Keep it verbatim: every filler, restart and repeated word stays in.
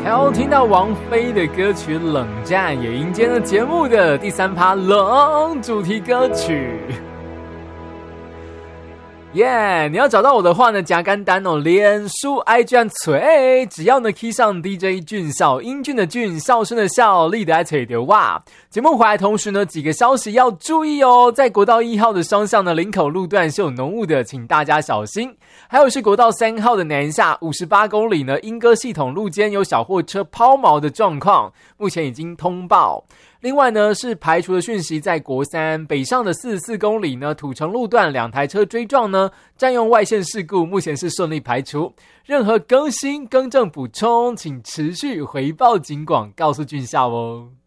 还有听到王菲的歌曲《冷战》，也迎接了节目的第三趴冷主题歌曲。耶、yeah, 你要找到我的话呢，加简单哦，脸书 I G 吹，只要呢 key 上 D J 俊少，英俊的俊，笑声的笑，力的爱吹的哇。节目回来同时呢，几个消息要注意哦，在国道一号的双向呢，林口路段是有浓雾的，请大家小心。还有是国道三号的南下五十八公里呢，莺歌系统路间有小货车抛锚的状况，目前已经通报。另外呢，是排除的讯息，在国三北上的四十四公里呢，土城路段两台车追撞呢，占用外线事故，目前是顺利排除。任何更新、更正、补充，请持续回报警广，告诉俊孝哦。